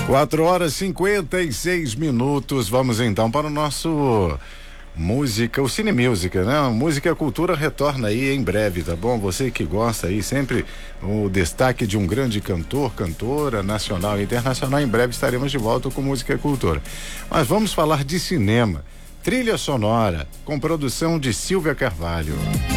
4 horas e 56 minutos. Vamos então para o nosso música, o Cine Música, né? Música e Cultura retorna aí em breve, tá bom? Você que gosta aí sempre o destaque de um grande cantor, cantora, nacional e internacional. Em breve estaremos de volta com Música e Cultura. Mas vamos falar de cinema. Trilha sonora com produção de Silvia Carvalho.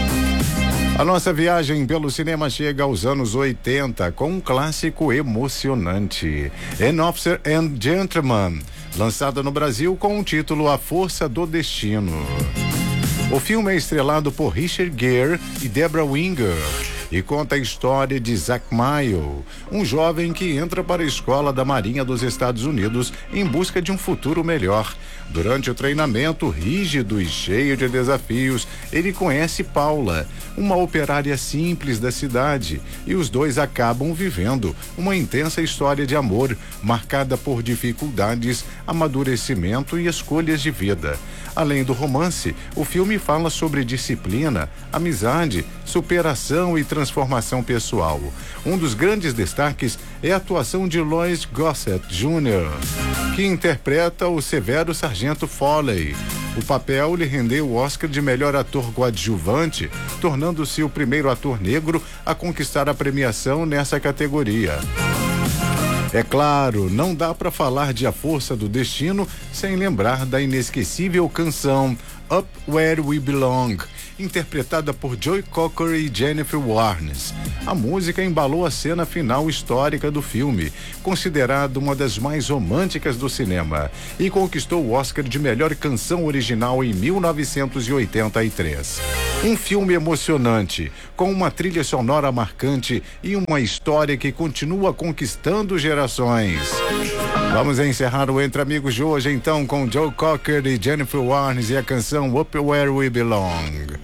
A nossa viagem pelo cinema chega aos anos 80 com um clássico emocionante. An Officer and Gentleman, lançada no Brasil com o título A Força do Destino. O filme é estrelado por Richard Gere e Debra Winger e conta a história de Zach Mayo, um jovem que entra para a escola da Marinha dos Estados Unidos em busca de um futuro melhor. Durante o treinamento rígido e cheio de desafios, ele conhece Paula, uma operária simples da cidade, e os dois acabam vivendo uma intensa história de amor, marcada por dificuldades, amadurecimento e escolhas de vida. Além do romance, o filme fala sobre disciplina, amizade, superação e transformação pessoal. Um dos grandes destaques é a atuação de Lois Gossett Jr., que interpreta o severo Sargento Foley. O papel lhe rendeu o Oscar de melhor ator coadjuvante, tornando-se o primeiro ator negro a conquistar a premiação nessa categoria. É claro, não dá para falar de A Força do Destino sem lembrar da inesquecível canção Up Where We Belong, interpretada por Joe Cocker e Jennifer Warnes. A música embalou a cena final histórica do filme, considerada uma das mais românticas do cinema, e conquistou o Oscar de melhor canção original em 1983. Um filme emocionante, com uma trilha sonora marcante e uma história que continua conquistando gerações. Vamos encerrar o Entre Amigos de hoje então com Joe Cocker e Jennifer Warnes e a canção Up Where We Belong.